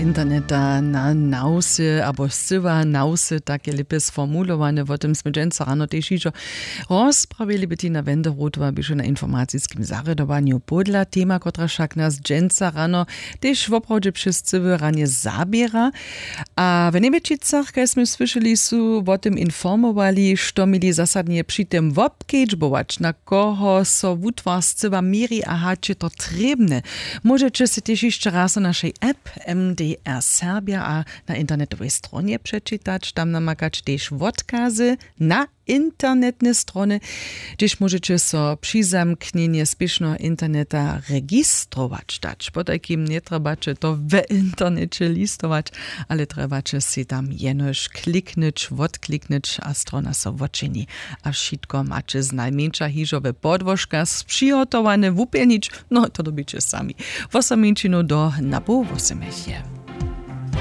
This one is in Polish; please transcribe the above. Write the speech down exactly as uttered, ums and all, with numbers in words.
interneta na nausy, albo sywa nausy, takie lepiej sformulowane, o tym sme dżęca rano też iżo rozprawili Bettina Wenderroth, by na informacyjskim zaredowaniu podla tema, która však nas dżęca rano też w oprawdzie przez cywy ranie zabiera. A w Niemeczicach, jak sme słyszeli, su o tym informowali, što mieli zasadnie przy tym wobkedźbować, na koho so wutwarscywa miri, aha, czy to trebne. Możecie się też jeszcze raz na naszej app M D R Serbia a na internetowej stronie przeczytać, tam namakać też odkazy na internetne strony, gdzieś możecie so przy zamknieniu spieszno interneta registrować dać. Po takim nie trebacie to w internecie listować, ale trebacie si tam jenoż kliknąć, odkliknąć, a strona so odczyni. A wszystko macie z najmniejsza hiżowe podwożka przygotowane w upielnicz, no to dobicie sami. Wosamieńczynu do nabu wosemechie.